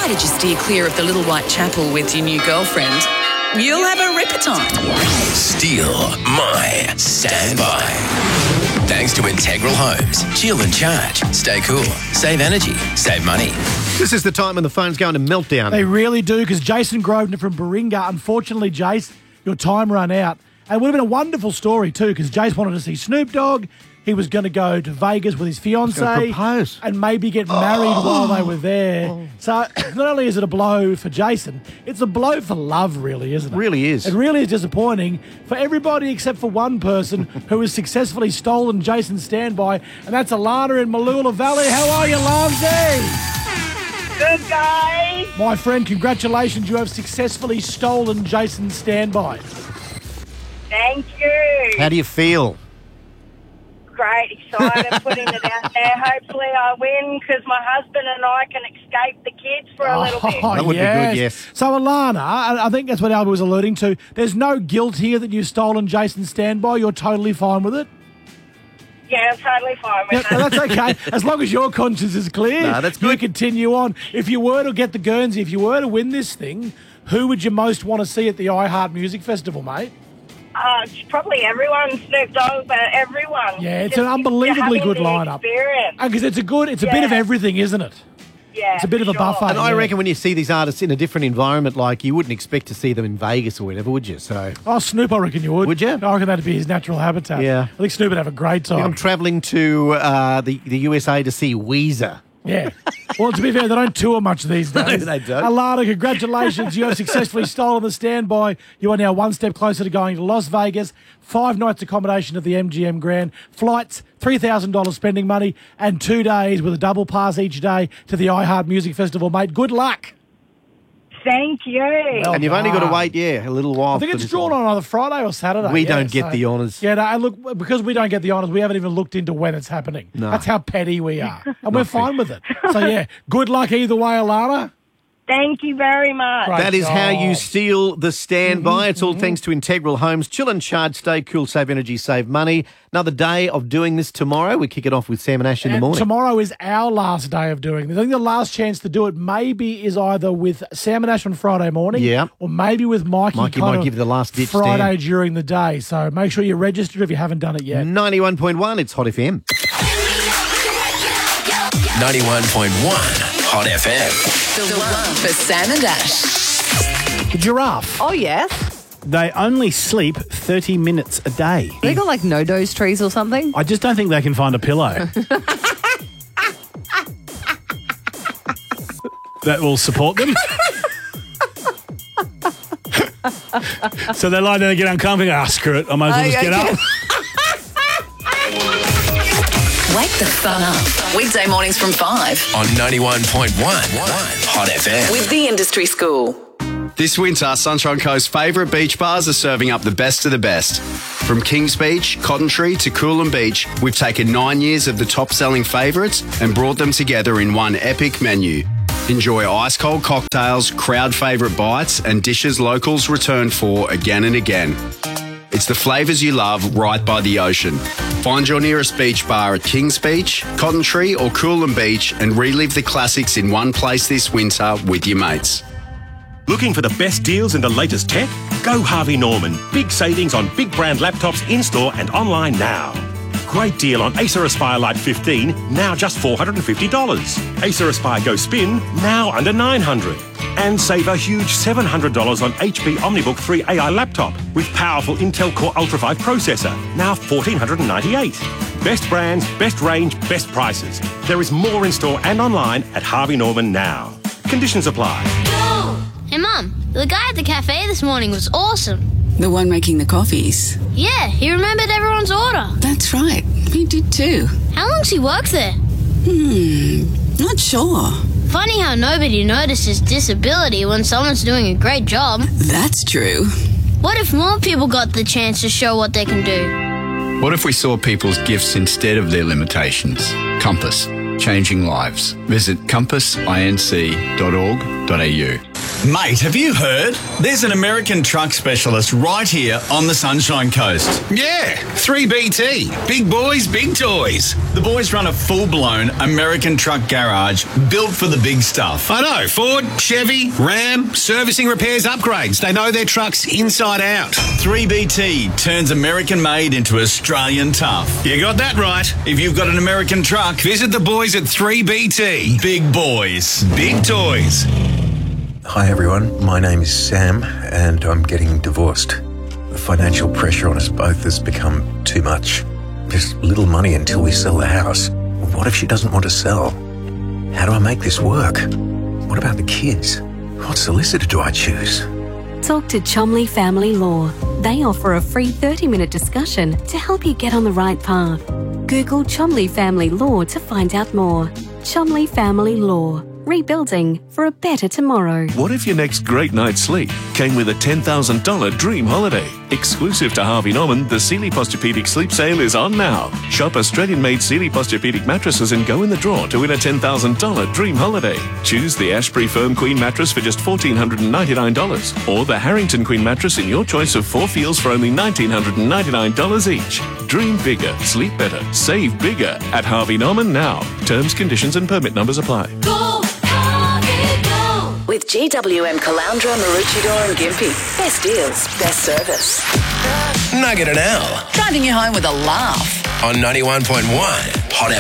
provided you steer clear of the Little White Chapel with your new girlfriend, you'll have a ripper time. Steal my standby. Thanks to Integral Homes. Chill and charge. Stay cool. Save energy. Save money. This is the time when the phone's going to meltdown. They really do, because Jason Grosvenor from Baringa, unfortunately, Jace, your time ran out. And it would have been a wonderful story too, because Jace wanted to see Snoop Dogg. He was going to go to Vegas with his fiancée propose. and maybe get married while they were there. So not only is it a blow for Jason, it's a blow for love, really, isn't it? Really is. It really is disappointing for everybody except for one person who has successfully stolen Jason's standby, and that's Alana in Mooloolah Valley. How are you, Lanzi? Good, guys. My friend, congratulations. You have successfully stolen Jason's standby. Thank you. How do you feel? Great, excited, putting it out there. Hopefully I win because my husband and I can escape the kids for a little bit. That would be good, yes. So, Alana, I think that's what Albert was alluding to. There's no guilt here that you've stolen Jason's standby. You're totally fine with it? Yeah, I'm totally fine with Yeah, that. that's okay. As long as your conscience is clear, No, that's good. you continue on. If you were to get the Guernsey, if you were to win this thing, who would you most want to see at the iHeart Music Festival, mate? Probably everyone, Snoop Dogg, but everyone. Yeah, it's Just an unbelievably having good the lineup. Experience. Because it's a bit of everything, isn't it? Yeah, It's a bit of a sure. buffet. And I yeah. reckon when you see these artists in a different environment, like you wouldn't expect to see them in Vegas or whatever, would you? So Oh, Snoop, I reckon you would. Would you? I reckon that'd be his natural habitat. Yeah. I think Snoop would have a great time. I'm travelling to the USA to see Weezer. Yeah. Well, to be fair, they don't tour much these days. No, they don't. Alana, congratulations. You have successfully stolen the standby. You are now one step closer to going to Las Vegas. 5 nights accommodation at the MGM Grand. Flights, $3,000 spending money, and 2 days with a double pass each day to the iHeart Music Festival, mate. Good luck. Thank you. Well And you've only got to wait, a little while. I think for it's this drawn one. on either Friday or Saturday. We yeah, don't get so- the honours. Yeah, no, and look, because we don't get the honours, we haven't even looked into when it's happening. No. That's how petty we are. And we're fine with it. So, yeah, good luck either way, Alana. Thank you very much. Great That is how you job. steal the standby. It's all thanks to Integral Homes. Chill and charge, stay cool, save energy, save money. Another day of doing this tomorrow. We kick it off with Sam and Ash in the And morning. tomorrow is our last day of doing this. I think the last chance to do it maybe is either with Sam and Ash on Friday morning, Yeah. or maybe with Mikey. Mikey kind might of give you the last-ditch Friday stand. during the day. So make sure you're registered if you haven't done it yet. 91.1, it's Hot FM. 91.1 Hot FM. The one for Sam and Ash. The giraffe. Oh, yes. They only sleep 30 minutes a day. They got like no-dose trees or something. I just don't think they can find a pillow that will support them. So they lie down and get uncomfortable. Ah, screw it. I might as well just get up. Wake the fun up. Weekday mornings from 5 On 91.1 Hot FM. with the Industry School. This winter, Sunshine Coast's favourite beach bars are serving up the best of the best. From Kings Beach, Cotton Tree to Coolum Beach, we've taken 9 years of the top-selling favourites and brought them together in one epic menu. Enjoy ice-cold cocktails, crowd favourite bites and dishes locals return for again and again. It's the flavours you love right by the ocean. Find your nearest beach bar at Kings Beach, Cotton Tree or Coolum Beach and relive the classics in one place this winter with your mates. Looking for the best deals in the latest tech? Go Harvey Norman. Big savings on big brand laptops in-store and online now. Great deal on Acer Aspire Lite 15, now just $450. Acer Aspire Go Spin, now under $900. And save a huge $700 on HP OmniBook 3 AI laptop with powerful Intel Core Ultra 5 processor, now $1,498. Best brands, best range, best prices. There is more in store and online at Harvey Norman now. Conditions apply. Hey, Mum, the guy at the cafe this morning was awesome. The one making the coffees. Yeah, he remembered everyone's order. That's right. We did too. How long's he worked there? Not sure. Funny how nobody notices disability when someone's doing a great job. That's true. What if more people got the chance to show what they can do? What if we saw people's gifts instead of their limitations? Compass, changing lives. Visit compassinc.org.au. Mate, have you heard? There's an American truck specialist right here on the Sunshine Coast. Yeah, 3BT. Big boys, big toys. The boys run a full-blown American truck garage built for the big stuff. I know, Ford, Chevy, Ram, servicing, repairs, upgrades. They know their trucks inside out. 3BT turns American-made into Australian tough. You got that right. If you've got an American truck, visit the boys at 3BT. Big boys, big toys. Hi everyone, my name is Sam and I'm getting divorced. The financial pressure on us both has become too much. There's little money until we sell the house. What if she doesn't want to sell? How do I make this work? What about the kids? What solicitor do I choose? Talk to Chomley Family Law. They offer a free 30-minute discussion to help you get on the right path. Google Chomley Family Law to find out more. Chomley Family Law. Rebuilding for a better tomorrow. What if your next great night's sleep came with a $10,000 dream holiday? Exclusive to Harvey Norman, the Sealy Posturepedic Sleep Sale is on now. Shop Australian-made Sealy Posturepedic mattresses and go in the draw to win a $10,000 dream holiday. Choose the Ashbury Firm Queen mattress for just $1,499 or the Harrington Queen mattress in your choice of 4 feels for only $1,999 each. Dream bigger, sleep better, save bigger at Harvey Norman now. Terms, conditions and permit numbers apply. With GWM Caloundra, Maroochydore and Gympie. Best deals, best service. Nugget and Al. Driving you home with a laugh. On 91.1 Hot